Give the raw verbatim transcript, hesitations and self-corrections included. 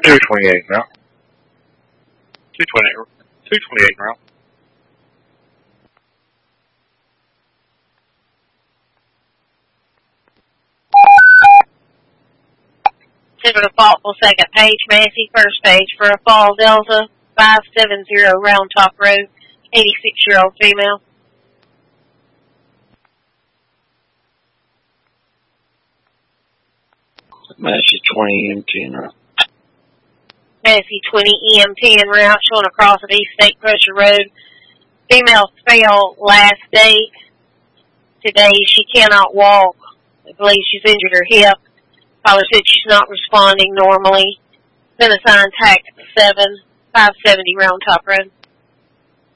two twenty-eight now. two twenty-eight. two twenty-eight now. Consider the faultful second page, Massey, first page for a fall Delta five seven zero Round Top Road, eighty-six-year-old female. Massey twenty E M T en route. Massey twenty E M T en route, showing across at East State Crusher Road. Female fell last date. Today she cannot walk. I believe she's injured her hip. Caller said she's not responding normally. Been assigned tax seven, five seventy Round Top Road.